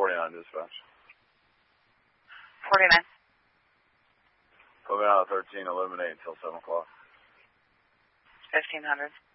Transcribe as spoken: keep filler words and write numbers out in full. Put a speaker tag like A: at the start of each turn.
A: forty-nine dispatch.
B: forty-nine.
A: Put me out at thirteen, illuminate until seven o'clock.
B: fifteen hundred.